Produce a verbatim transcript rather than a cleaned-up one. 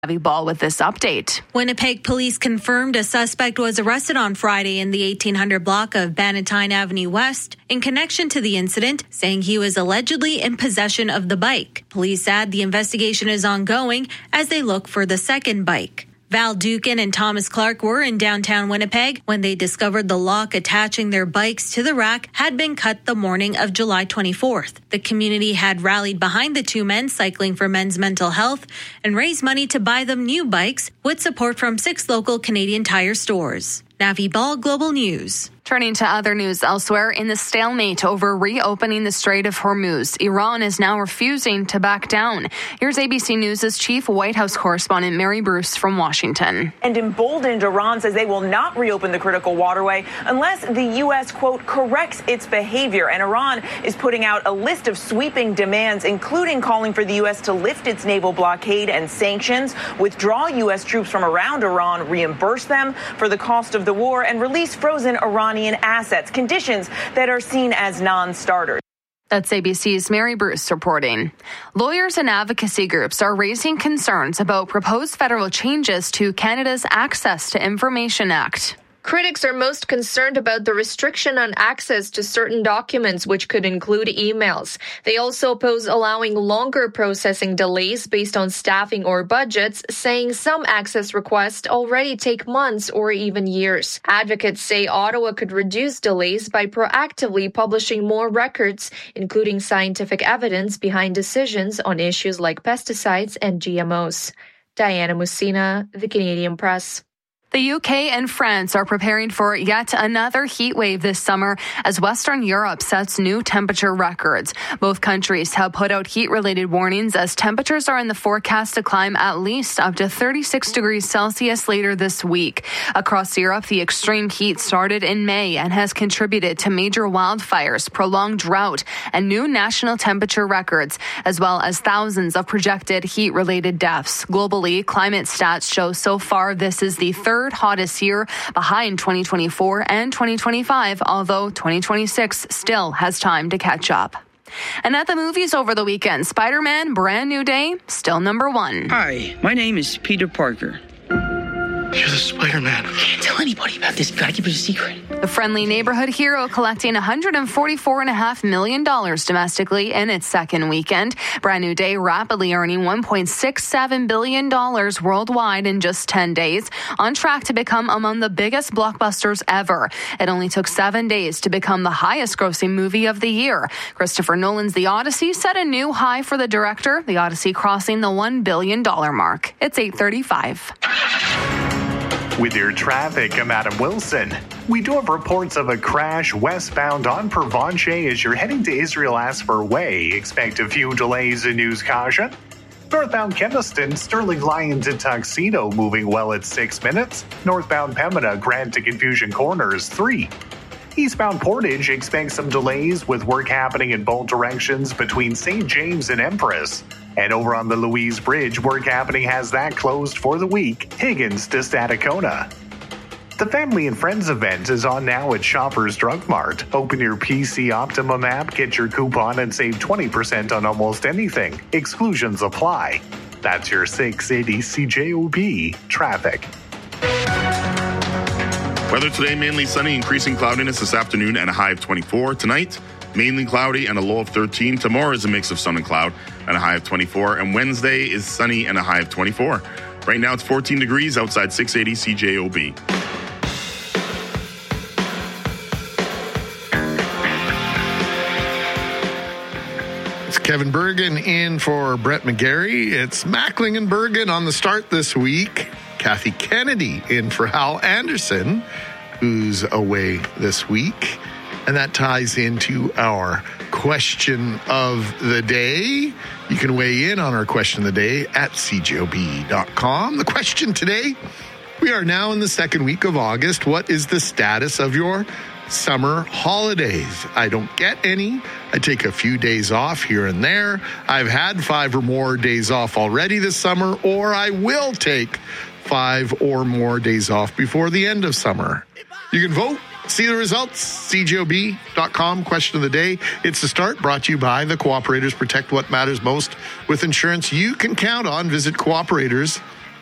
Navi Ball with this update. Winnipeg police confirmed a suspect was arrested on Friday in the eighteen hundred block of Bannatyne Avenue West in connection to the incident, saying he was allegedly in possession of the bike. Police said the investigation is ongoing as they look for the second bike. Val Dukin and Thomas Clark were in downtown Winnipeg when they discovered the lock attaching their bikes to the rack had been cut the morning of July twenty-fourth. The community had rallied behind the two men cycling for men's mental health and raised money to buy them new bikes with support from six local Canadian Tire stores. Navi Ball, Global News. Turning to other news elsewhere, in the stalemate over reopening the Strait of Hormuz, Iran is now refusing to back down. Here's A B C News' chief White House correspondent Mary Bruce from Washington. And emboldened, Iran says they will not reopen the critical waterway unless the U S, quote, corrects its behavior. And Iran is putting out a list of sweeping demands, including calling for the U S to lift its naval blockade and sanctions, withdraw U S troops from around Iran, reimburse them for the cost of the war, and release frozen Iranian assets, conditions that are seen as non-starters. That's A B C's Mary Bruce reporting. Lawyers and advocacy groups are raising concerns about proposed federal changes to Canada's Access to Information Act. Critics are most concerned about the restriction on access to certain documents, which could include emails. They also oppose allowing longer processing delays based on staffing or budgets, saying some access requests already take months or even years. Advocates say Ottawa could reduce delays by proactively publishing more records, including scientific evidence behind decisions on issues like pesticides and G M Os. Diana Musina, The Canadian Press. The U K and France are preparing for yet another heat wave this summer as Western Europe sets new temperature records. Both countries have put out heat-related warnings as temperatures are in the forecast to climb at least up to thirty-six degrees Celsius later this week. Across Europe, the extreme heat started in May and has contributed to major wildfires, prolonged drought, and new national temperature records, as well as thousands of projected heat-related deaths. Globally, climate stats show so far this is the third hottest year behind twenty twenty-four and twenty twenty-five, although twenty twenty-six still has time to catch up. And at the movies over the weekend, Spider-Man Brand New Day, still number one. Hi, my name is Peter Parker. You're the Spider-Man. Can't tell anybody about this. Gotta keep it a secret. The friendly neighborhood hero collecting one hundred forty-four point five million dollars domestically in its second weekend. Brand New Day rapidly earning one point six seven billion dollars worldwide in just ten days, on track to become among the biggest blockbusters ever. It only took seven days to become the highest grossing movie of the year. Christopher Nolan's The Odyssey set a new high for the director, The Odyssey crossing the one billion dollars mark. It's eight thirty-five. With your traffic, I'm Adam Wilson. We do have reports of a crash westbound on Provencher as you're heading to Israel Asper Way. Expect a few delays and use caution. Northbound Keniston, Sterling Lion to Tuxedo moving well at six minutes. Northbound Pembina, Grand to Confusion Corners, three. Eastbound Portage, expect some delays with work happening in both directions between Saint James and Empress. And over on the Louise Bridge, work happening has that closed for the week. Higgins to Stadacona. The Family and Friends event is on now at Shoppers Drug Mart. Open your P C Optimum app, get your coupon, and save twenty percent on almost anything. Exclusions apply. That's your six eighty C J O B traffic. Weather today, mainly sunny, increasing cloudiness this afternoon and a high of twenty-four. Tonight, mainly cloudy and a low of thirteen. Tomorrow is a mix of sun and cloud and a high of twenty-four. And Wednesday is sunny and a high of twenty-four. Right now it's fourteen degrees outside six eighty C J O B. It's Kevin Bergen in for Brett McGarry. It's Mackling and Bergen on the start this week. Kathy Kennedy in for Hal Anderson, who's away this week. And that ties into our question of the day. You can weigh in on our question of the day at C J O B dot com. The question today, we are now in the second week of August. What is the status of your summer holidays? I don't get any. I take a few days off here and there. I've had five or more days off already this summer, or I will take five or more days off before the end of summer. You can vote. See the results, C J O B dot com, question of the day. It's the start, brought to you by the Cooperators. Protect what matters most with insurance you can count on. Visit Cooperators